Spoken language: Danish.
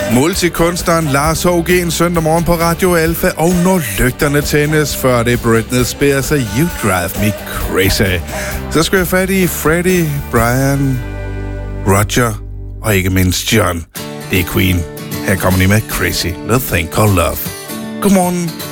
Multikunstneren Lars H.G. en søndag morgen på Radio Alpha, og når lygterne tændes, før det Britney Spears og You Drive Me Crazy. Så skal jeg fat i Freddie, Brian, Roger og ikke mindst John. Det er Queen. Her kommer de med Crazy, The Thing Called Love. Godmorgen.